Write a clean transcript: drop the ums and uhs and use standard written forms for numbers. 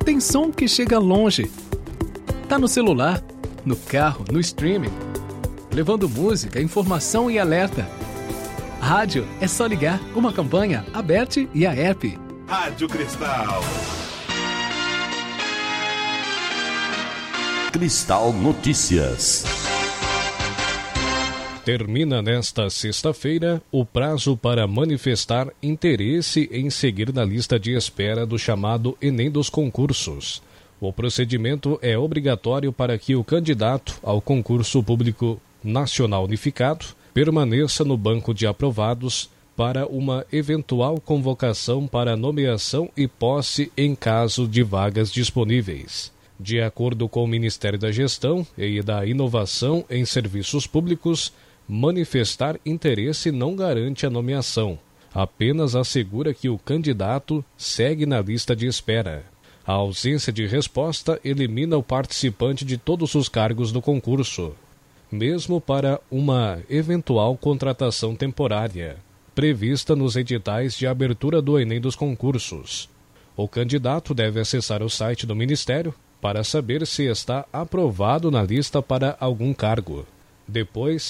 tem som que chega longe. Tá no celular, no carro, no streaming, levando música, informação e alerta. Rádio é só ligar uma campanha, a BET e a app. Rádio Cristal. Cristal Notícias. Termina nesta sexta-feira o prazo para manifestar interesse em seguir na lista de espera do chamado Enem dos concursos. O procedimento é obrigatório para que o candidato ao concurso público nacional unificado permaneça no banco de aprovados para uma eventual convocação para nomeação e posse em caso de vagas disponíveis. De acordo com o Ministério da Gestão e da Inovação em Serviços Públicos, manifestar interesse não garante a nomeação, apenas assegura que o candidato segue na lista de espera. A ausência de resposta elimina o participante de todos os cargos do concurso, mesmo para uma eventual contratação temporária, prevista nos editais de abertura do Enem dos concursos. O candidato deve acessar o site do Ministério para saber se está aprovado na lista para algum cargo. Depois,